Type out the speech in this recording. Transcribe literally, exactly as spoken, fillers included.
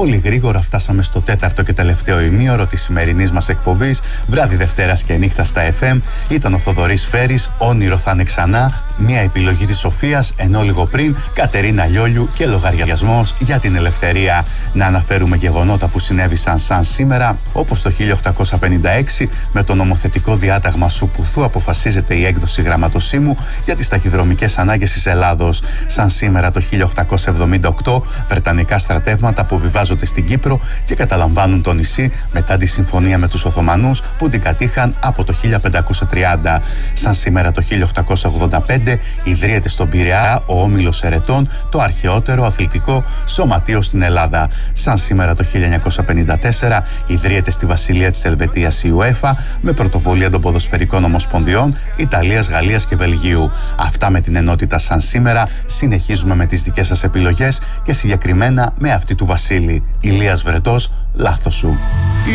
Πολύ γρήγορα φτάσαμε στο τέταρτο και τελευταίο ημίωρο της σημερινής μας εκπομπής. Βράδυ Δευτέρας και νύχτα στα εφ εμ. Ήταν ο Θοδωρής Φέρης, Όνειρο θα είναι ξανά. Μια επιλογή της Σοφίας, ενώ λίγο πριν Κατερίνα Λιόλιου και λογαριασμός για την ελευθερία. Να αναφέρουμε γεγονότα που συνέβησαν σαν σήμερα, όπως το χίλια οκτακόσια πενήντα έξι με το νομοθετικό διάταγμα Σουπουθού αποφασίζεται η έκδοση γραμματοσύμου για τις ταχυδρομικές ανάγκες της Ελλάδος. Σαν σήμερα το χίλια οκτακόσια εβδομήντα οκτώ, βρετανικά στρατεύματα αποβιβάζονται στην Κύπρο και καταλαμβάνουν το νησί μετά τη συμφωνία με τους Οθωμανούς που την κατήχαν από το χίλια πεντακόσια τριάντα. Σαν σήμερα το χίλια οκτακόσια ογδόντα πέντε ιδρύεται στον Πειραιά ο Όμιλος Ερετών, το αρχαιότερο αθλητικό σωματείο στην Ελλάδα. Σαν σήμερα το χίλια εννιακόσια πενήντα τέσσερα ιδρύεται στη Βασιλεία της Ελβετίας η UEFA με πρωτοβουλία των ποδοσφαιρικών ομοσπονδιών Ιταλίας, Γαλλίας και Βελγίου. Αυτά με την ενότητα σαν σήμερα. Συνεχίζουμε με τις δικές σας επιλογές και συγκεκριμένα με αυτή του Βασίλη. Ηλίας Βρετός, λάθος σου.